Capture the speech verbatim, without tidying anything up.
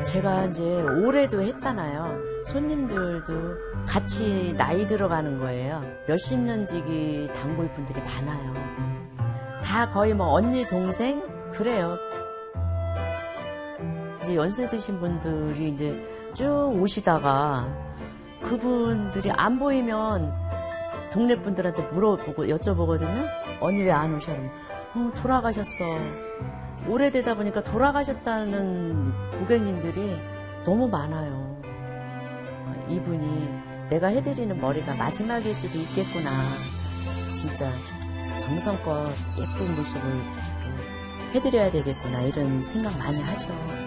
제가 이제 올해도 했잖아요. 손님들도 같이 나이 들어가는 거예요. 몇십 년지기 단골분들이 많아요. 다 거의 뭐 언니, 동생 그래요. 이제 연세 드신 분들이 이제 쭉 오시다가 그분들이 안 보이면 동네 분들한테 물어보고 여쭤보거든요. 언니 왜 안 오셔? 어, 돌아가셨어. 오래되다 보니까 돌아가셨다는 고객님들이 너무 많아요. 이분이 내가 해드리는 머리가 마지막일 수도 있겠구나. 진짜 정성껏 예쁜 모습을 또 해드려야 되겠구나 이런 생각 많이 하죠.